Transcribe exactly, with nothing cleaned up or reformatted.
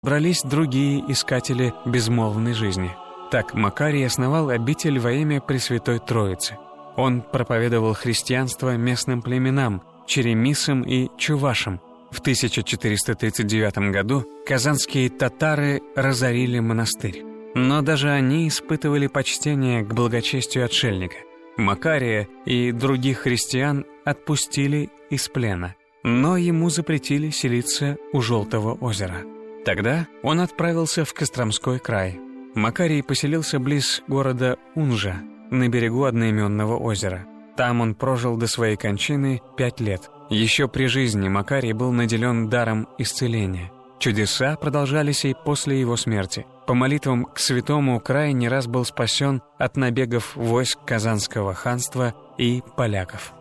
брались другие искатели безмолвной жизни. Так Макарий основал обитель во имя Пресвятой Троицы. Он проповедовал христианство местным племенам, черемисам и чувашам. В тысяча четыреста тридцать девятом году казанские татары разорили монастырь. Но даже они испытывали почтение к благочестию отшельника. Макария и других христиан отпустили из плена, но ему запретили селиться у Желтого озера. Тогда он отправился в Костромской край. Макарий поселился близ города Унжа, на берегу одноименного озера. Там он прожил до своей кончины пять лет. Еще при жизни Макарий был наделен даром исцеления. Чудеса продолжались и после его смерти. По молитвам к святому край не раз был спасен от набегов войск Казанского ханства и поляков.